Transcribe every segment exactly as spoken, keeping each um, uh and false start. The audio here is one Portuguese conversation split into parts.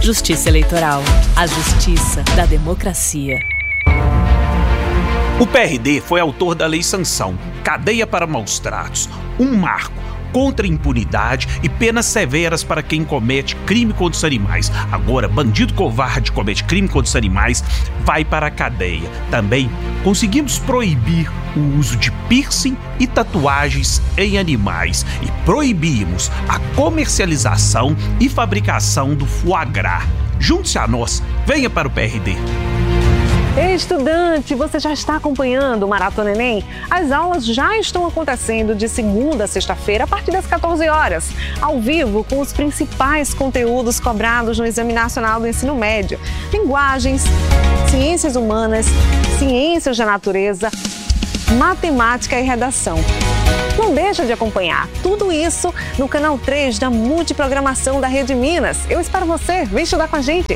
Justiça Eleitoral. A justiça da democracia. O P R D foi autor da Lei Sanção, cadeia para maus tratos, um marco contra a impunidade e penas severas para quem comete crime contra os animais. Agora, bandido covarde que comete crime contra os animais vai para a cadeia. Também conseguimos proibir o uso de piercing e tatuagens em animais e proibimos a comercialização e fabricação do foie gras. Junte-se a nós, venha para o P R D. Estudante, você já está acompanhando o Maratona Enem? As aulas já estão acontecendo de segunda a sexta-feira a partir das quatorze horas, ao vivo com os principais conteúdos cobrados no Exame Nacional do Ensino Médio. Linguagens, ciências humanas, ciências da natureza, matemática e redação. Não deixa de acompanhar tudo isso no canal três da Multiprogramação da Rede Minas. Eu espero você, vem estudar com a gente.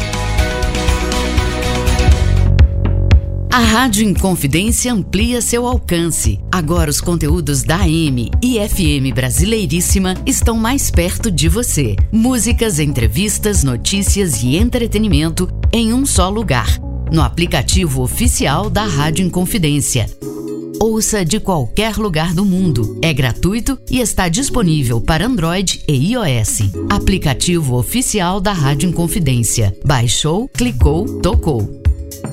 A Rádio Inconfidência amplia seu alcance. Agora os conteúdos da A M e F M Brasileiríssima estão mais perto de você. Músicas, entrevistas, notícias e entretenimento em um só lugar. No aplicativo oficial da Rádio Inconfidência. Ouça de qualquer lugar do mundo. É gratuito e está disponível para Android e iOS. Aplicativo oficial da Rádio Inconfidência. Baixou, clicou, tocou.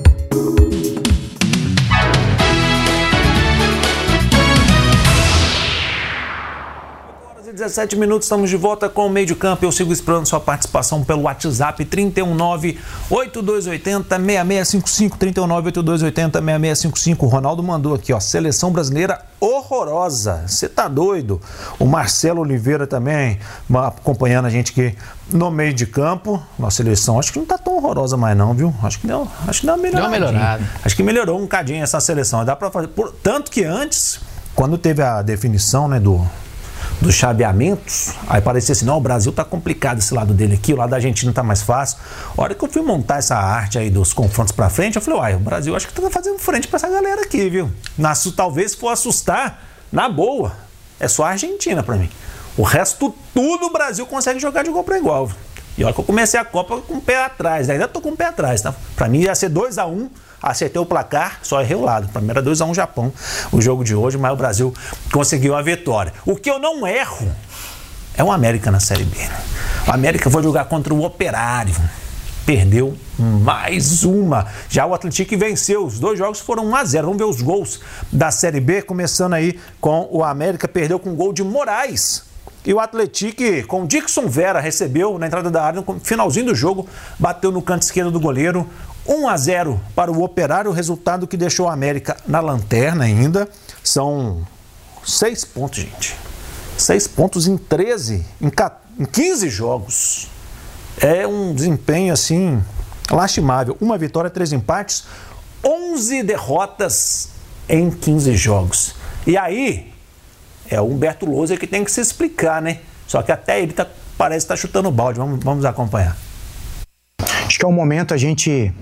dezessete minutos, estamos de volta com o Meio de Campo. Eu sigo esperando sua participação pelo WhatsApp trinta e um nove, oito dois oito zero, seis seis cinco cinco, trinta e um nove, oito dois oito zero, seis seis cinco cinco. O Ronaldo mandou aqui, ó, seleção brasileira horrorosa. Você tá doido? O Marcelo Oliveira também acompanhando a gente aqui no Meio de Campo. Nossa seleção acho que não tá tão horrorosa mais não, viu? Acho que deu, acho que deu uma melhorada. Deu uma melhorada. Acho que melhorou um cadinho essa seleção. Dá para fazer, por, tanto que antes, quando teve a definição, né, do dos chaveamentos, aí parecia assim, não, o Brasil tá complicado esse lado dele aqui, o lado da Argentina tá mais fácil. A hora que eu fui montar essa arte aí dos confrontos pra frente, eu falei, uai, o Brasil acho que tá fazendo frente pra essa galera aqui, viu? Nas, talvez for assustar, na boa, é só a Argentina pra mim. O resto tudo o Brasil consegue jogar de igual pra igual, viu? E a hora que eu comecei a Copa com o pé atrás, ainda tô com o pé atrás, tá? Pra mim ia ser dois a um, acertei o placar, só errei o lado. Pra mim era dois a um Japão, o jogo de hoje, mas o Brasil conseguiu a vitória. O que eu não erro é o América na Série B. O América foi jogar contra o Operário, perdeu mais uma. Já o Atlético venceu, os dois jogos foram um a zero. Vamos ver os gols da Série B, começando aí com o América, perdeu com o gol de Moraes. E o Atlético, com o Dixon Vera, recebeu na entrada da área, no finalzinho do jogo, bateu no canto esquerdo do goleiro. um a zero para o Operário, o resultado que deixou a América na lanterna ainda. São seis pontos, gente. Seis pontos em treze, em quinze jogos. É um desempenho, assim, lastimável. Uma vitória, três empates, onze derrotas em quinze jogos. E aí, é o Humberto Louser que tem que se explicar, né? Só que até ele tá, parece estar tá chutando balde. Vamos, vamos acompanhar. Acho que é o momento a gente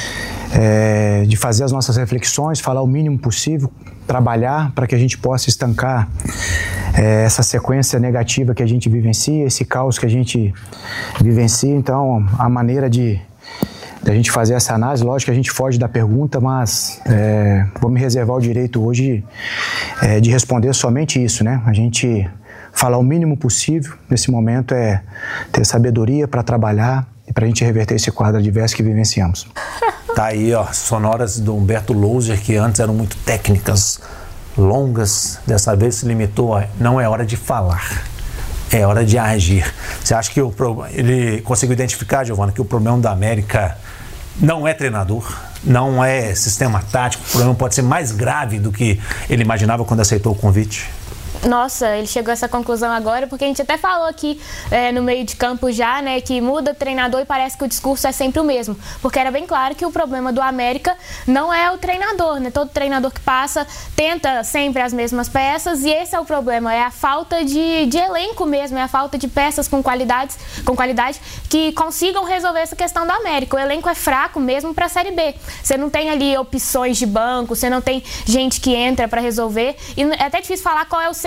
é, de fazer as nossas reflexões, falar o mínimo possível, trabalhar para que a gente possa estancar é, essa sequência negativa que a gente vivencia, esse caos que a gente vivencia. Então, a maneira de, de a gente fazer essa análise, lógico que a gente foge da pergunta, mas é, vou me reservar o direito hoje é, de responder somente isso, né? A gente falar o mínimo possível nesse momento é ter sabedoria para trabalhar e para a gente reverter esse quadro adverso que vivenciamos. Tá aí, ó, sonoras do Humberto Louser, que antes eram muito técnicas, longas, dessa vez se limitou a não é hora de falar, é hora de agir. Você acha que o, ele conseguiu identificar, Giovana, que o problema da América não é treinador, não é sistema tático, o problema pode ser mais grave do que ele imaginava quando aceitou o convite? Nossa, ele chegou a essa conclusão agora, porque a gente até falou aqui é, no meio de campo já, né, que muda treinador e parece que o discurso é sempre o mesmo, porque era bem claro que o problema do América não é o treinador, né, todo treinador que passa tenta sempre as mesmas peças e esse é o problema, é a falta de, de elenco mesmo, é a falta de peças com, qualidades, com qualidade que consigam resolver essa questão do América. O elenco é fraco mesmo para a Série B, você não tem ali opções de banco, você não tem gente que entra para resolver e é até difícil falar qual é o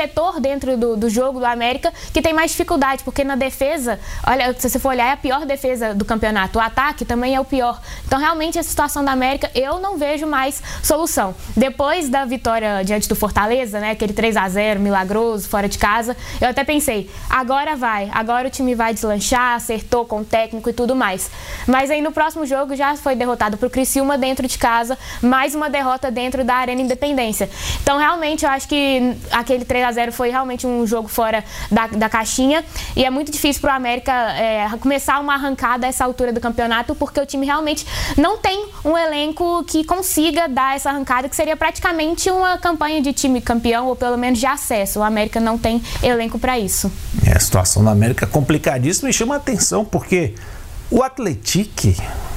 setor dentro do, do jogo do América que tem mais dificuldade, porque na defesa, olha, se você for olhar, é a pior defesa do campeonato. O ataque também é o pior. Então, realmente, a situação da América, eu não vejo mais solução. Depois da vitória diante do Fortaleza, né, aquele três a zero milagroso, fora de casa, eu até pensei, agora vai, agora o time vai deslanchar, acertou com o técnico e tudo mais. Mas aí no próximo jogo já foi derrotado pro Criciúma dentro de casa, mais uma derrota dentro da Arena Independência. Então, realmente, eu acho que aquele três a zero foi realmente um jogo fora da, da caixinha, e é muito difícil pro América é, começar uma arrancada a essa altura do campeonato, porque o time realmente não tem um elenco que consiga dar essa arrancada, que seria praticamente uma campanha de time campeão, ou pelo menos de acesso. O América não tem elenco para isso. É, a situação da América é complicadíssima e chama a atenção, porque o Atlético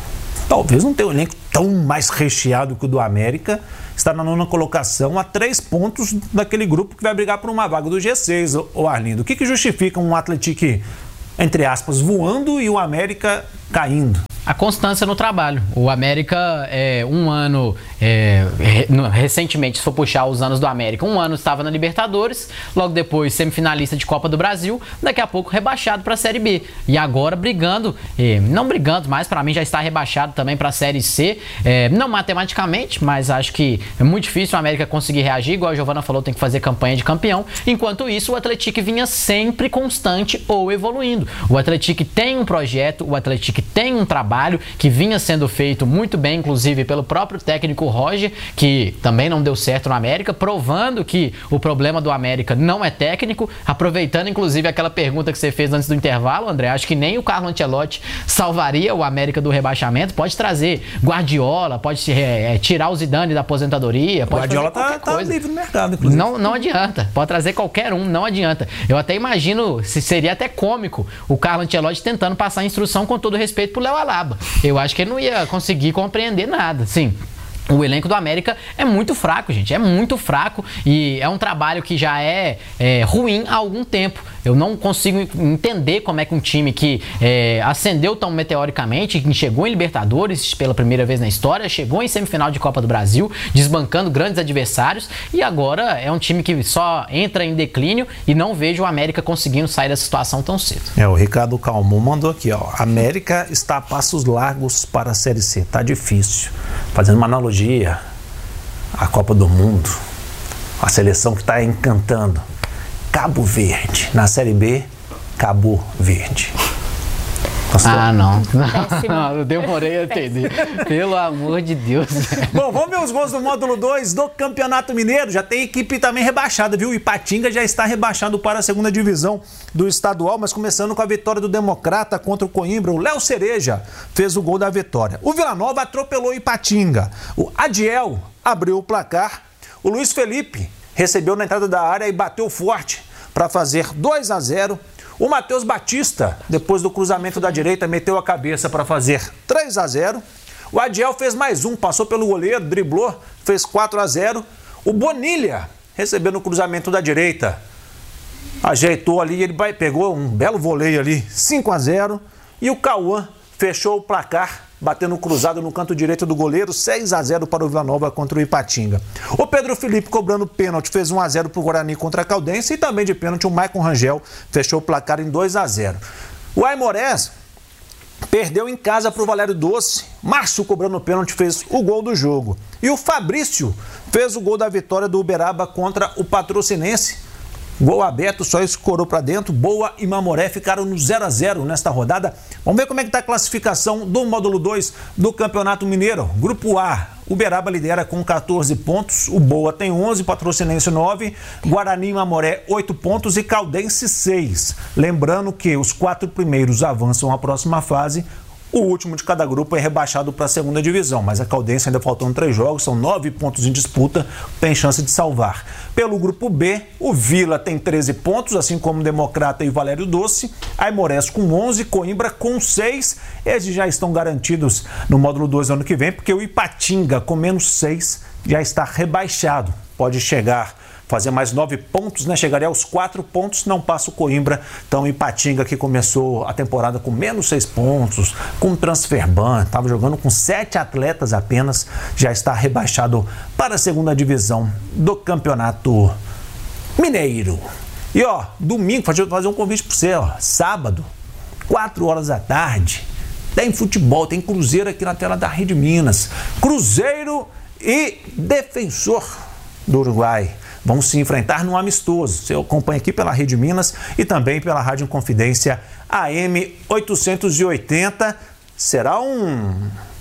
talvez não tenha um elenco tão mais recheado que o do América, está na nona colocação, a três pontos daquele grupo que vai brigar por uma vaga do G seis, o Arlindo. O que, que justifica um Atlético, entre aspas, voando e o América caindo? A constância no trabalho. O América, é, um ano, é, recentemente, se for puxar os anos do América, um ano estava na Libertadores, logo depois semifinalista de Copa do Brasil, daqui a pouco rebaixado para a Série B. E agora brigando, é, não brigando, mas para mim já está rebaixado também para a Série C, é, não matematicamente, mas acho que é muito difícil o América conseguir reagir, igual a Giovana falou, tem que fazer campanha de campeão. Enquanto isso, o Atlético vinha sempre constante ou evoluindo. O Atlético tem um projeto, o Atlético tem um trabalho que vinha sendo feito muito bem, inclusive pelo próprio técnico Roger, que também não deu certo no América, provando que o problema do América não é técnico, aproveitando inclusive aquela pergunta que você fez antes do intervalo, André, acho que nem o Carlo Ancelotti salvaria o América do rebaixamento, pode trazer Guardiola, pode é, tirar o Zidane da aposentadoria, pode Guardiola fazer tá, tá livre no mercado, inclusive. Não, não adianta, pode trazer qualquer um, não adianta. Eu até imagino, se seria até cômico, o Carlo Ancelotti tentando passar a instrução com todo respeito pro Léo Alaba. Eu acho que ele não ia conseguir compreender nada, sim. O elenco do América é muito fraco, gente, é muito fraco e é um trabalho que já é, é ruim há algum tempo. Eu não consigo entender como é que um time que é, ascendeu tão meteoricamente, que chegou em Libertadores pela primeira vez na história, chegou em semifinal de Copa do Brasil, desbancando grandes adversários, e agora é um time que só entra em declínio e não vejo o América conseguindo sair dessa situação tão cedo. É, o Ricardo Calmon mandou aqui, ó, América está a passos largos para a Série C, tá difícil. Fazendo uma analogia à Copa do Mundo, a seleção que está encantando, Cabo Verde, na Série B, Cabo Verde. Gostou? Ah, não. Não, eu demorei a entender. Pelo amor de Deus. Bom, vamos ver os gols do módulo dois do Campeonato Mineiro. Já tem equipe também rebaixada, viu? O Ipatinga já está rebaixado para a segunda divisão do estadual, mas começando com a vitória do Democrata contra o Coimbra. O Léo Cereja fez o gol da vitória. O Vila Nova atropelou o Ipatinga. O Adiel abriu o placar. O Luiz Felipe recebeu na entrada da área e bateu forte para fazer dois a zero. O Matheus Batista, depois do cruzamento da direita, meteu a cabeça para fazer três a zero. O Adiel fez mais um, passou pelo goleiro, driblou, fez quatro a zero. O Bonilha recebeu no cruzamento da direita, ajeitou ali, ele pegou um belo voleio ali, cinco a zero. E o Cauã fechou o placar, batendo cruzado no canto direito do goleiro, seis a zero para o Vila Nova contra o Ipatinga. O Pedro Felipe, cobrando pênalti, fez um a zero para o Guarani contra a Caldense, e também de pênalti o Maicon Rangel fechou o placar em dois a zero. O Aimorés perdeu em casa para o Valério Doce. Márcio, cobrando pênalti, fez o gol do jogo. E o Fabrício fez o gol da vitória do Uberaba contra o Patrocinense. Gol aberto, só escorou para dentro. Boa e Mamoré ficaram no zero a zero nesta rodada. Vamos ver como é que está a classificação do módulo dois do Campeonato Mineiro. Grupo A, Uberaba lidera com catorze pontos, o Boa tem onze, Patrocinense nove, Guarani e Mamoré oito pontos e Caldense seis. Lembrando que os quatro primeiros avançam à próxima fase. O último de cada grupo é rebaixado para a segunda divisão, mas a Caldense ainda faltam três jogos, são nove pontos em disputa, tem chance de salvar. Pelo grupo B, o Vila tem treze pontos, assim como o Democrata e o Valério Doce, Aimorés com onze, Coimbra com seis, esses já estão garantidos no módulo dois ano que vem, porque o Ipatinga com menos seis já está rebaixado, pode chegar fazer mais nove pontos, né? Chegaria aos quatro pontos, não passa o Coimbra. Então o Ipatinga, que começou a temporada com menos seis pontos, com transfer ban, estava jogando com sete atletas apenas, já está rebaixado para a segunda divisão do Campeonato Mineiro. E ó, domingo, fazer, fazer um convite para você, ó, sábado, quatro horas da tarde, tem futebol, tem Cruzeiro aqui na tela da Rede Minas. Cruzeiro e Defensor do Uruguai vão se enfrentar num amistoso. Você acompanha aqui pela Rede Minas e também pela Rádio Confidência A M oitocentos e oitenta. Será um,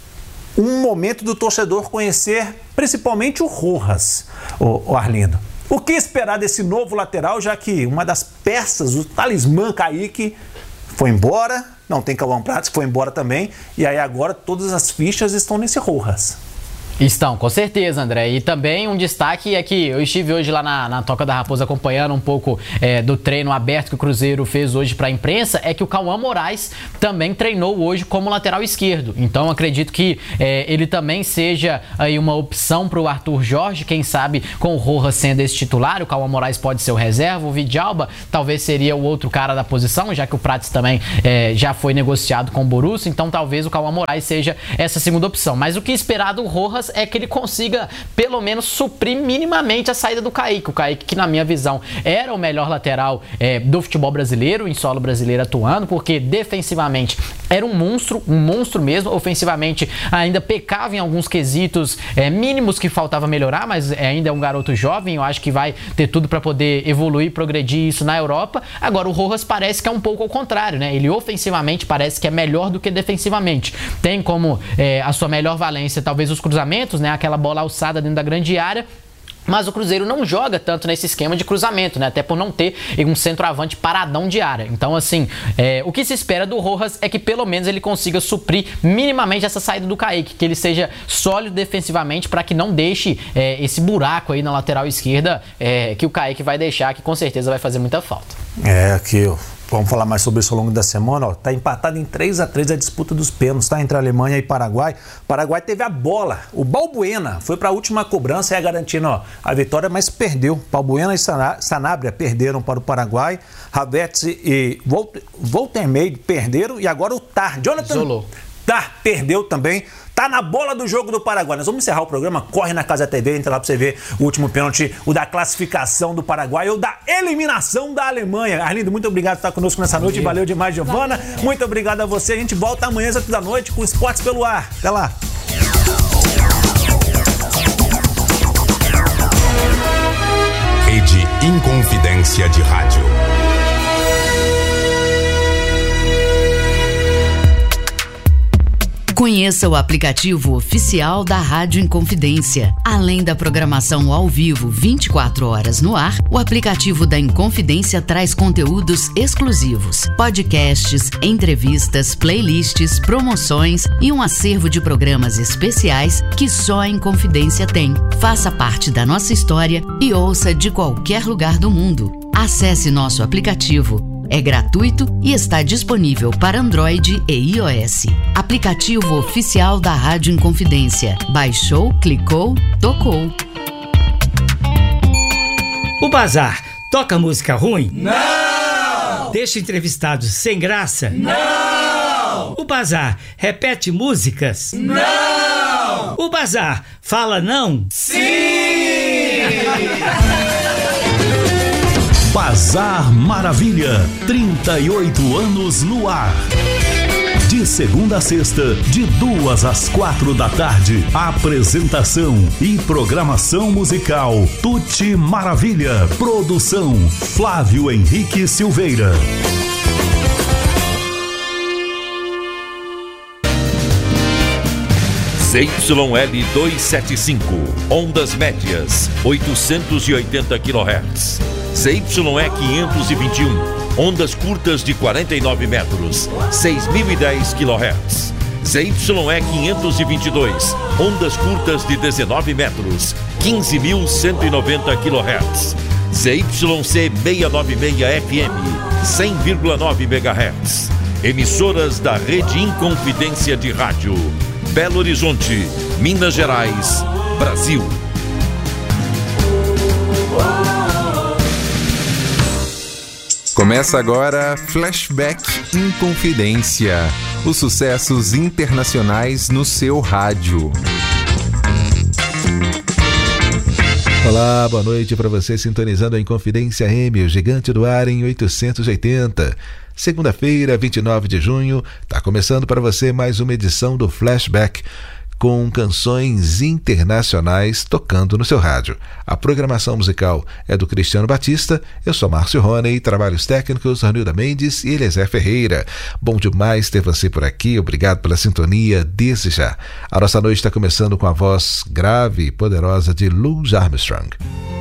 um momento do torcedor conhecer principalmente o Rojas, o, o Arlindo. O que esperar desse novo lateral, já que uma das peças, o talismã Kaique, foi embora, não tem Cauã Prats, foi embora também, e aí agora todas as fichas estão nesse Rojas. Estão, com certeza, André. E também um destaque é que eu estive hoje lá na, na Toca da Raposa acompanhando um pouco é, do treino aberto que o Cruzeiro fez hoje para a imprensa, é que o Cauã Moraes também treinou hoje como lateral esquerdo. Então acredito que é, ele também seja aí uma opção para o Arthur Jorge, quem sabe com o Rojas sendo esse titular, o Cauã Moraes pode ser o reserva, o Vidalba talvez seria o outro cara da posição, já que o Prats também é, já foi negociado com o Borussia, então talvez o Cauã Moraes seja essa segunda opção. Mas o que esperar do Rojas é que ele consiga, pelo menos, suprir minimamente a saída do Kaique. O Kaique, que na minha visão era o melhor lateral é, do futebol brasileiro, em solo brasileiro atuando, porque defensivamente era um monstro, um monstro mesmo. Ofensivamente ainda pecava em alguns quesitos é, mínimos que faltava melhorar, mas ainda é um garoto jovem, eu acho que vai ter tudo para poder evoluir, progredir isso na Europa. Agora o Rojas parece que é um pouco ao contrário, né? Ele ofensivamente parece que é melhor do que defensivamente. Tem como é, a sua melhor valência talvez os cruzamentos, né? Aquela bola alçada dentro da grande área. Mas o Cruzeiro não joga tanto nesse esquema de cruzamento, né? Até por não ter um centroavante paradão de área. Então, assim, é, o que se espera do Rojas é que pelo menos ele consiga suprir minimamente essa saída do Kaique, que ele seja sólido defensivamente para que não deixe é, esse buraco aí na lateral esquerda é, que o Kaique vai deixar, que com certeza vai fazer muita falta. É, aqui, ó. Vamos falar mais sobre isso ao longo da semana. Ó. Tá empatado em três a três a disputa dos pênaltis, tá? Entre a Alemanha e Paraguai. O Paraguai teve a bola. O Balbuena foi para a última cobrança e é garantindo ó, a vitória, mas perdeu. Balbuena e Sanabria perderam para o Paraguai. Havertz e Woltermeid perderam. E agora o Tar. Jonathan Isolou. Tar perdeu também. Tá na bola do jogo do Paraguai. Nós vamos encerrar o programa. Corre na Casa T V, entra lá pra você ver o último pênalti, o da classificação do Paraguai ou da eliminação da Alemanha. Arlindo, muito obrigado por estar conosco nessa noite. Valeu, Valeu demais, Giovana. Valeu. Muito obrigado a você. A gente volta amanhã às oito da noite com Esportes pelo Ar. Até lá. Rede Inconfidência de Rádio. Conheça o aplicativo oficial da Rádio Inconfidência. Além da programação ao vivo vinte e quatro horas no ar, o aplicativo da Inconfidência traz conteúdos exclusivos, podcasts, entrevistas, playlists, promoções e um acervo de programas especiais que só a Inconfidência tem. Faça parte da nossa história e ouça de qualquer lugar do mundo. Acesse nosso aplicativo. É gratuito e está disponível para Android e iOS. Aplicativo oficial da Rádio Inconfidência. Baixou, clicou, tocou. O Bazar toca música ruim? Não! Deixa entrevistados sem graça? Não! O Bazar repete músicas? Não! O Bazar fala não? Sim! Bazar Maravilha, trinta e oito anos no ar. De segunda a sexta, de duas às quatro da tarde. Apresentação e programação musical Tuti Maravilha. Produção Flávio Henrique Silveira. Z Y L duzentos e setenta e cinco, ondas médias, oitocentos e oitenta quilohertz. Z Y E quinhentos e vinte e um, ondas curtas de quarenta e nove metros, seis mil e dez quilohertz. Z Y E quinhentos e vinte e dois, ondas curtas de dezenove metros, quinze mil cento e noventa quilohertz. Z Y C seiscentos e noventa e seis F M, cem vírgula nove megahertz. Emissoras da Rede Inconfidência de Rádio. Belo Horizonte, Minas Gerais, Brasil. Começa agora Flashback Inconfidência. Os sucessos internacionais no seu rádio. Olá, boa noite para você sintonizando a Inconfidência M, o gigante do ar em oitocentos e oitenta. Segunda-feira, vinte e nove de junho, está começando para você mais uma edição do Flashback, com canções internacionais tocando no seu rádio. A programação musical é do Cristiano Batista, eu sou Márcio Roney, trabalhos técnicos Ranilda Mendes e Eliezer Ferreira. Bom demais ter você por aqui, obrigado pela sintonia desde já. A nossa noite está começando com a voz grave e poderosa de Louis Armstrong.